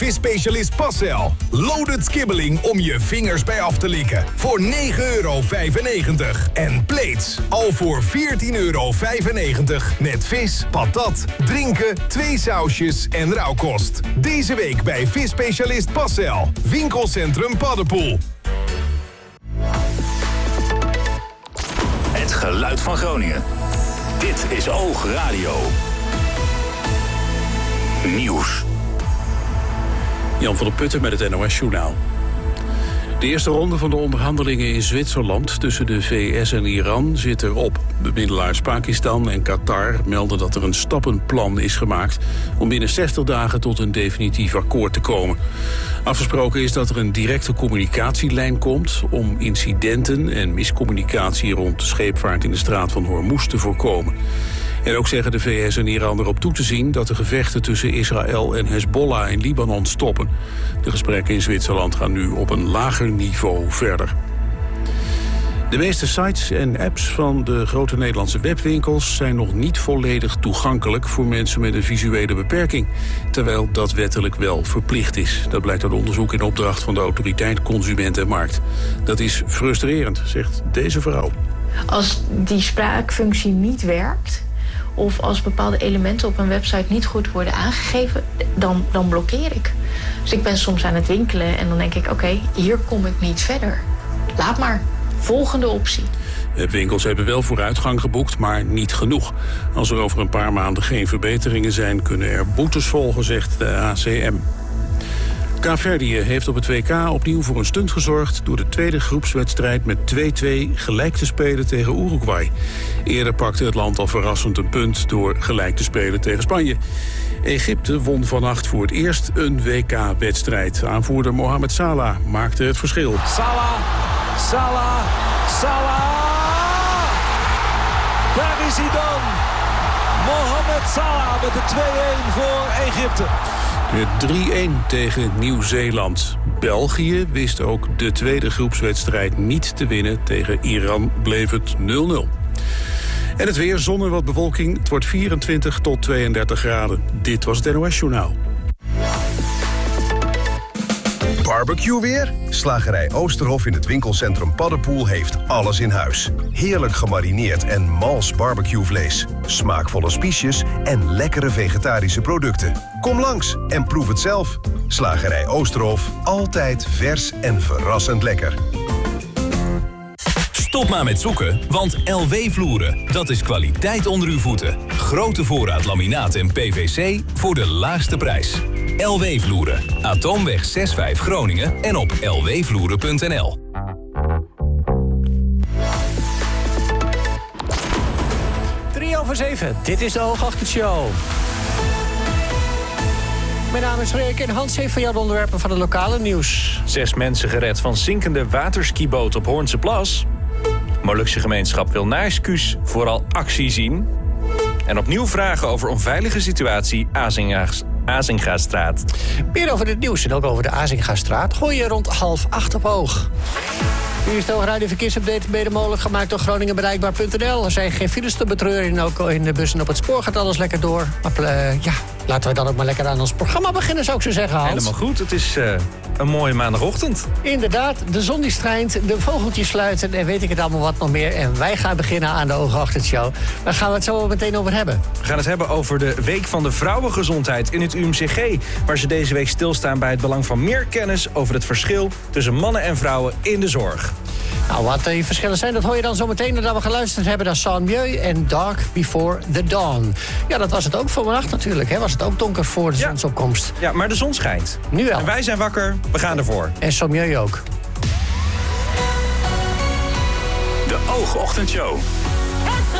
Visspecialist Passel. Loaded skibbeling om je vingers bij af te likken. Voor €9,95. En plates. Al voor €14,95. Met vis, patat, drinken, 2 sausjes en rauwkost. Deze week bij Visspecialist Passel. Winkelcentrum Paddepoel. Het geluid van Groningen. Dit is Oog Radio. Nieuws. Jan van der Putten met het NOS-journaal. De eerste ronde van de onderhandelingen in Zwitserland tussen de VS en Iran zit erop. Bemiddelaars Pakistan en Qatar melden dat er een stappenplan is gemaakt om binnen 60 dagen tot een definitief akkoord te komen. Afgesproken is dat er een directe communicatielijn komt om incidenten en miscommunicatie rond de scheepvaart in de straat van Hormuz te voorkomen. En ook zeggen de VS en Iran erop toe te zien dat de gevechten tussen Israël en Hezbollah in Libanon stoppen. De gesprekken in Zwitserland gaan nu op een lager niveau verder. De meeste sites en apps van de grote Nederlandse webwinkels zijn nog niet volledig toegankelijk voor mensen met een visuele beperking, terwijl dat wettelijk wel verplicht is. Dat blijkt uit onderzoek in opdracht van de Autoriteit Consument en Markt. Dat is frustrerend, zegt deze vrouw. Als die spraakfunctie niet werkt, of als bepaalde elementen op een website niet goed worden aangegeven, dan blokkeer ik. Dus ik ben soms aan het winkelen en dan denk ik, oké, hier kom ik niet verder. Laat maar. Volgende optie. Webwinkels hebben wel vooruitgang geboekt, maar niet genoeg. Als er over een paar maanden geen verbeteringen zijn, kunnen er boetes volgen, zegt de ACM. Kaapverdië heeft op het WK opnieuw voor een stunt gezorgd door de tweede groepswedstrijd met 2-2 gelijk te spelen tegen Uruguay. Eerder pakte het land al verrassend een punt door gelijk te spelen tegen Spanje. Egypte won vannacht voor het eerst een WK-wedstrijd. Aanvoerder Mohamed Salah maakte het verschil. Salah. Daar is hij dan. Mohamed Salah met de 2-1 voor Egypte. Met 3-1 tegen Nieuw-Zeeland. België wist ook de tweede groepswedstrijd niet te winnen. Tegen Iran bleef het 0-0. En het weer, zon en wat bewolking. Het wordt 24 tot 32 graden. Dit was het NOS-journaal. Barbecue weer? Slagerij Oosterhof in het winkelcentrum Paddepoel heeft alles in huis. Heerlijk gemarineerd en mals barbecuevlees. Smaakvolle spiesjes en lekkere vegetarische producten. Kom langs en proef het zelf. Slagerij Oosterhof, altijd vers en verrassend lekker. Stop maar met zoeken, want LW Vloeren, dat is kwaliteit onder uw voeten. Grote voorraad laminaat en PVC voor de laagste prijs. LW Vloeren, Atoomweg 65 Groningen en op lwvloeren.nl. Over 7. Dit is de Oogachtenshow. Mijn naam is Rick en Hans heeft van jou de onderwerpen van het lokale nieuws. 6 mensen gered van zinkende waterskiboot op Hoornse Plas. Molukse gemeenschap wil na excuus vooral actie zien. En opnieuw vragen over onveilige situatie Azingastraat. Meer over het nieuws en ook over de Azingastraat gooi je rond 7:30 op Oog. Hier is de Oogradio Verkeersupdate mede mogelijk gemaakt door GroningenBereikbaar.nl. Er zijn geen files te betreuren en ook in de bus en op het spoor gaat alles lekker door. Maar laten we dan ook maar lekker aan ons programma beginnen, zou ik zo zeggen, Hans. Helemaal goed, het is een mooie maandagochtend. Inderdaad, de zon die schijnt, de vogeltjes sluiten en weet ik het allemaal wat nog meer. En wij gaan beginnen aan de Oogachtenshow. Daar gaan we het zo meteen over hebben. We gaan het hebben over de Week van de Vrouwengezondheid in het UMCG. Waar ze deze week stilstaan bij het belang van meer kennis over het verschil tussen mannen en vrouwen in de zorg. Nou, wat die verschillen zijn, dat hoor je dan zo meteen nadat we geluisterd hebben naar San Mieu en Dark Before the Dawn. Ja, dat was het ook voor vannacht natuurlijk, hè? Was het ook donker voor de zonsopkomst. Ja, maar de zon schijnt. Nu wel. En wij zijn wakker, we gaan ervoor. En San Mieu ook. De Oogochtendshow.